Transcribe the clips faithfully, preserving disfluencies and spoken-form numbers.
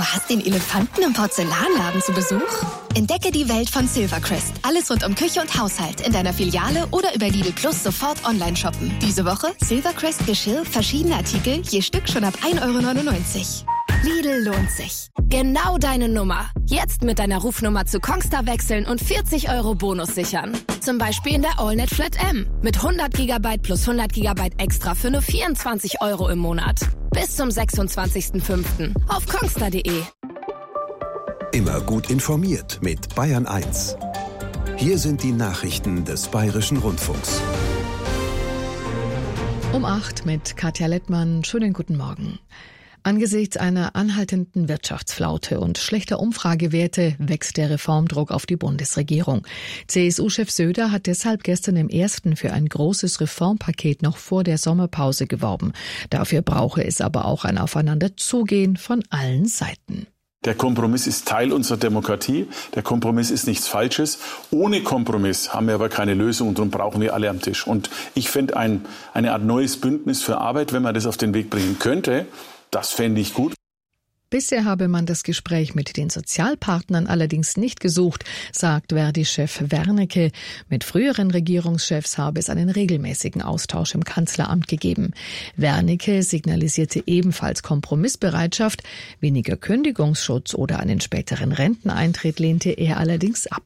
hast den Elefanten im Porzellanladen zu Besuch? Entdecke die Welt von Silvercrest. Alles rund um Küche und Haushalt in deiner Filiale oder über Lidl Plus sofort online shoppen. Diese Woche Silvercrest Geschirr, verschiedene Artikel, je Stück schon ab ein Euro neunundneunzig. Lidl lohnt sich. Genau deine Nummer. Jetzt mit deiner Rufnummer zu Kongstar wechseln und vierzig Euro Bonus sichern. Zum Beispiel in der AllNet Flat M. Mit hundert Gigabyte plus hundert Gigabyte extra für nur vierundzwanzig Euro im Monat. Bis zum sechsundzwanzigsten fünften auf kongstar punkt de. Immer gut informiert mit Bayern eins. Hier sind die Nachrichten des Bayerischen Rundfunks. Um acht mit Katja Lettmann. Schönen guten Morgen. Angesichts einer anhaltenden Wirtschaftsflaute und schlechter Umfragewerte wächst der Reformdruck auf die Bundesregierung. C S U-Chef Söder hat deshalb gestern im Ersten für ein großes Reformpaket noch vor der Sommerpause geworben. Dafür brauche es aber auch ein Aufeinanderzugehen von allen Seiten. Der Kompromiss ist Teil unserer Demokratie. Der Kompromiss ist nichts Falsches. Ohne Kompromiss haben wir aber keine Lösung und darum brauchen wir alle am Tisch. Und ich fände ein, eine Art neues Bündnis für Arbeit, wenn man das auf den Weg bringen könnte, das fände ich gut. Bisher habe man das Gespräch mit den Sozialpartnern allerdings nicht gesucht, sagt Verdi-Chef Wernicke. Mit früheren Regierungschefs habe es einen regelmäßigen Austausch im Kanzleramt gegeben. Wernicke signalisierte ebenfalls Kompromissbereitschaft. Weniger Kündigungsschutz oder einen späteren Renteneintritt lehnte er allerdings ab.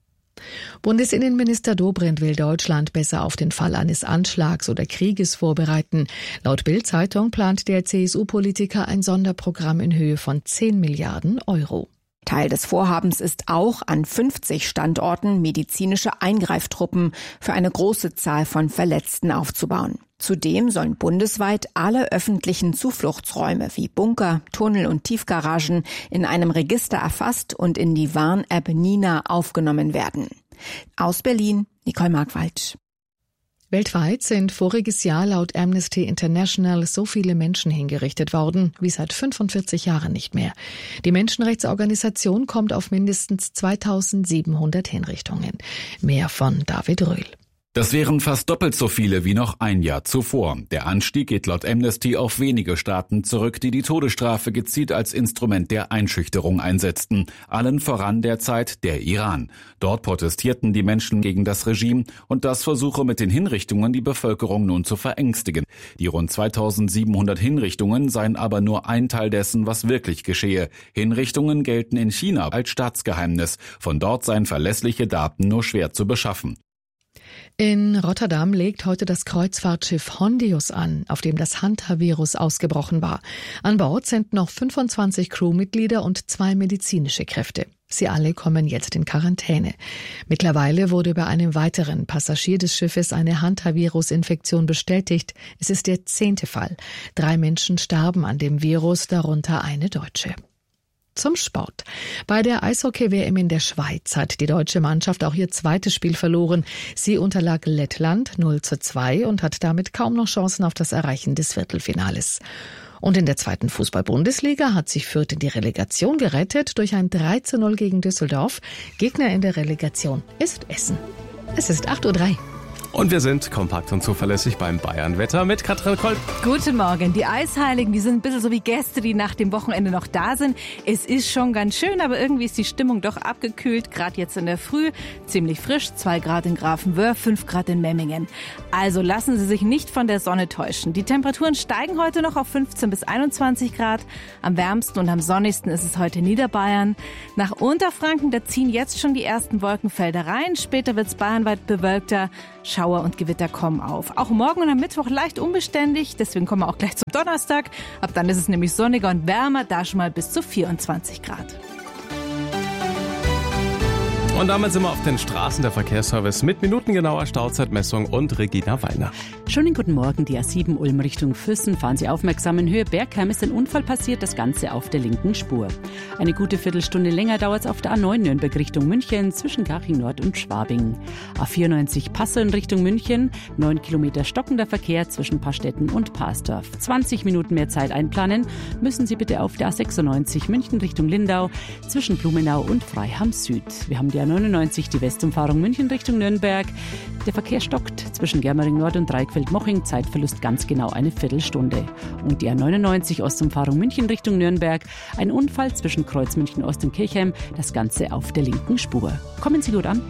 Bundesinnenminister Dobrindt will Deutschland besser auf den Fall eines Anschlags oder Krieges vorbereiten. Laut Bild-Zeitung plant der C S U-Politiker ein Sonderprogramm in Höhe von zehn Milliarden Euro. Teil des Vorhabens ist auch, an fünfzig Standorten medizinische Eingreiftruppen für eine große Zahl von Verletzten aufzubauen. Zudem sollen bundesweit alle öffentlichen Zufluchtsräume wie Bunker, Tunnel und Tiefgaragen in einem Register erfasst und in die Warn-App Nina aufgenommen werden. Aus Berlin, Nicole Markwald. Weltweit sind voriges Jahr laut Amnesty International so viele Menschen hingerichtet worden wie seit fünfundvierzig Jahren nicht mehr. Die Menschenrechtsorganisation kommt auf mindestens zweitausendsiebenhundert Hinrichtungen. Mehr von David Röhl. Das wären fast doppelt so viele wie noch ein Jahr zuvor. Der Anstieg geht laut Amnesty auf wenige Staaten zurück, die die Todesstrafe gezielt als Instrument der Einschüchterung einsetzten. Allen voran derzeit der Iran. Dort protestierten die Menschen gegen das Regime und das versuche mit den Hinrichtungen die Bevölkerung nun zu verängstigen. Die rund zweitausendsiebenhundert Hinrichtungen seien aber nur ein Teil dessen, was wirklich geschehe. Hinrichtungen gelten in China als Staatsgeheimnis. Von dort seien verlässliche Daten nur schwer zu beschaffen. In Rotterdam legt heute das Kreuzfahrtschiff Hondius an, auf dem das Hantavirus ausgebrochen war. An Bord sind noch fünfundzwanzig Crewmitglieder und zwei medizinische Kräfte. Sie alle kommen jetzt in Quarantäne. Mittlerweile wurde bei einem weiteren Passagier des Schiffes eine Hantavirus-Infektion bestätigt. Es ist der zehnte Fall. Drei Menschen starben an dem Virus, darunter eine Deutsche. Zum Sport. Bei der Eishockey-W M in der Schweiz hat die deutsche Mannschaft auch ihr zweites Spiel verloren. Sie unterlag Lettland null zu zwei und hat damit kaum noch Chancen auf das Erreichen des Viertelfinales. Und in der zweiten Fußball-Bundesliga hat sich Fürth in die Relegation gerettet durch ein drei zu null gegen Düsseldorf. Gegner in der Relegation ist Essen. Es ist acht Uhr drei. Und wir sind kompakt und zuverlässig beim Bayern-Wetter mit Katrin Kolb. Guten Morgen. Die Eisheiligen, die sind ein bisschen so wie Gäste, die nach dem Wochenende noch da sind. Es ist schon ganz schön, aber irgendwie ist die Stimmung doch abgekühlt. Gerade jetzt in der Früh, ziemlich frisch, zwei Grad in Grafenwöhr, fünf Grad in Memmingen. Also lassen Sie sich nicht von der Sonne täuschen. Die Temperaturen steigen heute noch auf fünfzehn bis einundzwanzig Grad. Am wärmsten und am sonnigsten ist es heute in Niederbayern. Nach Unterfranken, da ziehen jetzt schon die ersten Wolkenfelder rein. Später wird es bayernweit bewölkter. Schauer und Gewitter kommen auf. Auch morgen und am Mittwoch leicht unbeständig, deswegen kommen wir auch gleich zum Donnerstag. Ab dann ist es nämlich sonniger und wärmer, da schon mal bis zu vierundzwanzig Grad. Und damit sind wir auf den Straßen, der Verkehrsservice mit minutengenauer Stauzeitmessung und Regina Weiner. Schönen guten Morgen, die A sieben Ulm Richtung Füssen. Fahren Sie aufmerksam, in Höhe Bergheim ist ein Unfall passiert, das Ganze auf der linken Spur. Eine gute Viertelstunde länger dauert es auf der A neun Nürnberg Richtung München zwischen Garching Nord und Schwabing. A vierundneunzig Passau in Richtung München, neun Kilometer stockender Verkehr zwischen Pastetten und Parsdorf. zwanzig Minuten mehr Zeit einplanen müssen Sie bitte auf der A sechsundneunzig München Richtung Lindau zwischen Blumenau und Freiham Süd. Wir haben die A neunundneunzig die Westumfahrung München Richtung Nürnberg. Der Verkehr stockt zwischen Germering Nord und Dreieckfeld-Moching. Zeitverlust ganz genau eine Viertelstunde. Und die A neunundneunzig Ostumfahrung München Richtung Nürnberg. Ein Unfall zwischen Kreuz München Ost und Kirchheim. Das Ganze auf der linken Spur. Kommen Sie gut an.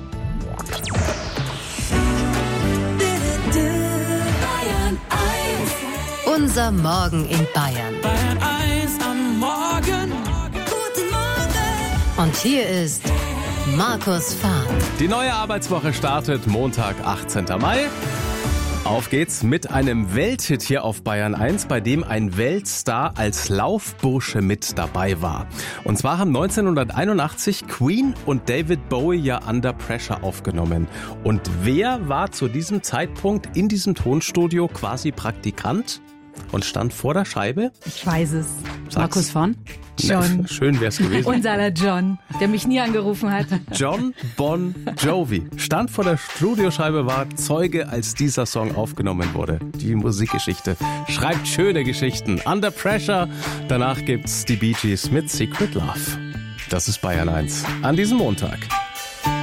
Unser Morgen in Bayern. Bayern eins am Morgen. Guten Morgen. Und hier ist Markus Fahr. Die neue Arbeitswoche startet Montag, achtzehnten Mai. Auf geht's mit einem Welthit hier auf Bayern eins, bei dem ein Weltstar als Laufbursche mit dabei war. Und zwar haben neunzehnhunderteinundachtzig Queen und David Bowie ja Under Pressure aufgenommen. Und wer war zu diesem Zeitpunkt in diesem Tonstudio quasi Praktikant und stand vor der Scheibe? Ich weiß es. Sag's. Markus von? John. Schön wär's gewesen. Unser John, der mich nie angerufen hat. John Bon Jovi stand vor der Studioscheibe, war Zeuge, als dieser Song aufgenommen wurde. Die Musikgeschichte schreibt schöne Geschichten. Under Pressure. Danach gibt's die Bee Gees mit Secret Love. Das ist Bayern eins an diesem Montag.